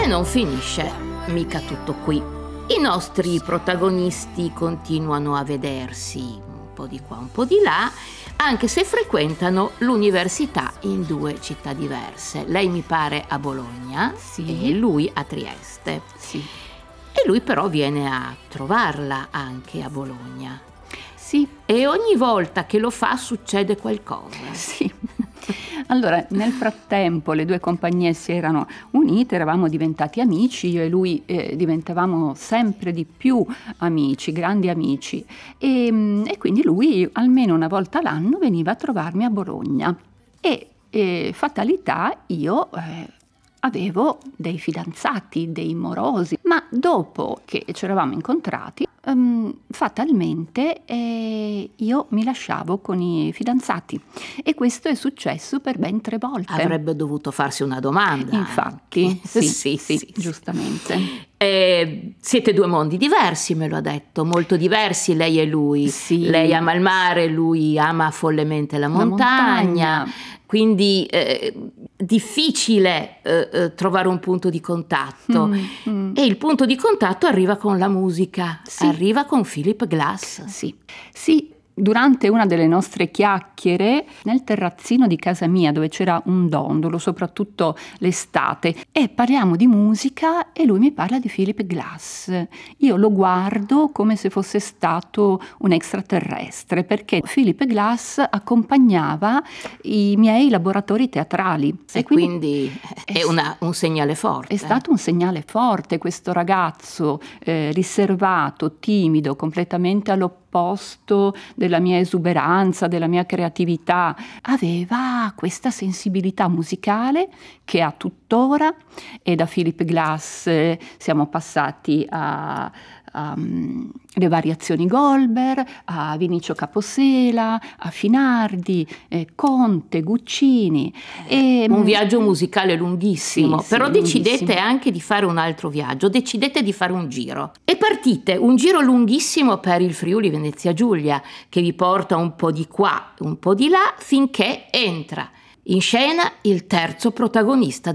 non finisce mica tutto qui. I nostri protagonisti continuano a vedersi un po' di qua, un po' di là, anche se frequentano l'università in 2 città diverse. Lei mi pare a Bologna, Sì. e lui a Trieste. Sì. E lui però viene a trovarla anche a Bologna. Sì. E ogni volta che lo fa succede qualcosa. Sì. Allora, nel frattempo le 2 compagnie si erano unite, eravamo diventati amici, io e lui diventavamo sempre di più amici, grandi amici. E quindi lui almeno una volta l'anno veniva a trovarmi a Bologna. E fatalità, io avevo dei fidanzati, dei morosi, ma dopo che ci eravamo incontrati, fatalmente io mi lasciavo con i fidanzati, e questo è successo per ben 3 volte. Avrebbe dovuto farsi una domanda. Infatti, Sì, sì, giustamente. Siete 2 mondi diversi, me lo ha detto, molto diversi lei e lui. Sì. Lei ama il mare, lui ama follemente la montagna. Quindi difficile trovare un punto di contatto. E il punto di contatto arriva con la musica, Sì. arriva con Philip Glass. Sì, durante una delle nostre chiacchiere nel terrazzino di casa mia, dove c'era un dondolo, soprattutto l'estate, e parliamo di musica e lui mi parla di Philip Glass. Io lo guardo come se fosse stato un extraterrestre, perché Philip Glass accompagnava i miei laboratori teatrali. E quindi è un segnale forte. È stato un segnale forte. Questo ragazzo riservato, timido, completamente all'opposto della mia esuberanza, della mia creatività, aveva questa sensibilità musicale che ha tuttora, e da Philip Glass siamo passati a le variazioni Goldberg, a Vinicio Caposela, a Finardi, Conte, Guccini. Un viaggio musicale lunghissimo, Sì, però sì, decidete lunghissimo. anche di fare un altro viaggio, decidete di fare un giro. E partite, un giro lunghissimo per il Friuli Venezia Giulia, che vi porta un po' di qua, un po' di là, finché entra in scena il terzo protagonista